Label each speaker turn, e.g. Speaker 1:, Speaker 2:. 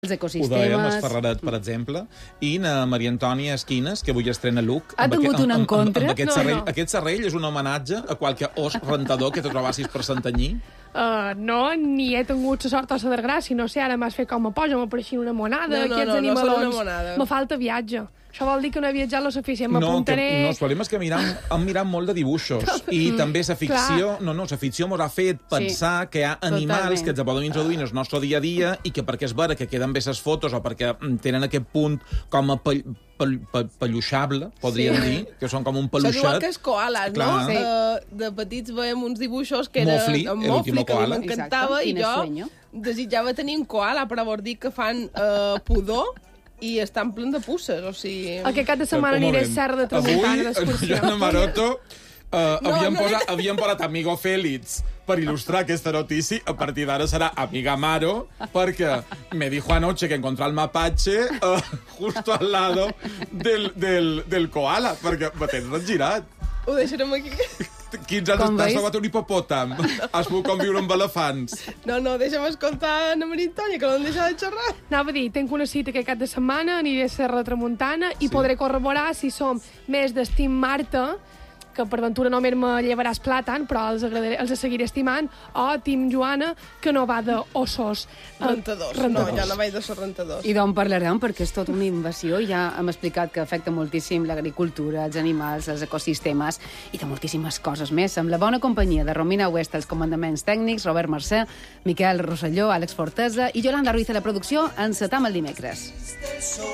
Speaker 1: els
Speaker 2: Ho
Speaker 1: ecosistemes...
Speaker 2: dèiem, el Ferraret, per exemple, i na Maria Antònia Esquines, que avui estrena look.
Speaker 1: Ha tingut un encontre?
Speaker 2: Amb aquest
Speaker 3: No,
Speaker 2: serrell.
Speaker 3: no.
Speaker 2: Aquest serrell és un homenatge a qualque os rentador que te trobassis per Santanyí.
Speaker 3: No, ni he tingut la sort o la desgràcia, no sé, ara m'has fet com a poja, m'apareixia una monada,
Speaker 4: No,
Speaker 3: aquests
Speaker 4: no
Speaker 3: animalons.
Speaker 4: serà una monada.
Speaker 3: Me falta viatge. Això vol dir que no he viatjat lo suficient.
Speaker 2: No,
Speaker 3: M'apuntaré...
Speaker 2: el problema és que hem mirat molt de dibuixos i també la ficció, la ficció ens ha fet pensar que hi ha animals
Speaker 1: totalment.
Speaker 2: que ens poden introduir en el nostre dia a dia i que perquè és vera que queden bé les fotos o perquè tenen aquest punt com a pelluixable, podríem dir, que són com un
Speaker 4: Això igual
Speaker 2: peluixet.
Speaker 4: que els koalas, no?
Speaker 2: Clar.
Speaker 4: De petits veiem uns dibuixos que era
Speaker 2: Mofli,
Speaker 4: en
Speaker 2: el último
Speaker 4: Mofli, que a mi
Speaker 2: koala.
Speaker 4: m'encantava,
Speaker 1: Exacte,
Speaker 4: i
Speaker 1: quin
Speaker 4: jo
Speaker 1: sueño.
Speaker 4: desitjava tenir un koala, però vol dir que fan pudor i estan plens de puces, o sigui...
Speaker 3: Aquest cap de setmana aniré a Serra de Tramuntana d'excursió.
Speaker 2: Avui, Joana Maroto, havíem
Speaker 4: no.
Speaker 2: posat Amigo Félix per il·lustrar aquesta notícia. A partir d'ara serà Amiga Maro, perquè me dijo anoche que encontró al mapache justo al lado del koala, perquè me tens regirat.
Speaker 4: Ho deixarem aquí.
Speaker 2: 15 anys
Speaker 1: Com
Speaker 2: estàs
Speaker 1: veus?
Speaker 2: trobat un hipopòtam. Has pogut conviure amb elefants.
Speaker 4: No, deixa'm escoltar Ana Maria Antònia, que no em deixa de xerrar.
Speaker 3: Anava a dir, tinc una cita aquest cap de setmana, aniré a Serra de Tramuntana i podré corroborar si som més d'Estim Marta, que per ventura no me llevaràs plàtan, però els seguiré estimant, o Tim Joana, que no va d'ossos.
Speaker 4: Rentadors. No, ja no vaig de ser rentadors.
Speaker 1: I d'on parlarem, perquè és tota una invasió. Ja hem explicat que afecta moltíssim l'agricultura, els animals, els ecosistemes i de moltíssimes coses més. Amb la bona companyia de Romina Huesta, els comandaments tècnics, Robert Mercè, Miquel Rosselló, Àlex Fortesa i Yolanda Ruiz a la producció. Encetam el dimecres.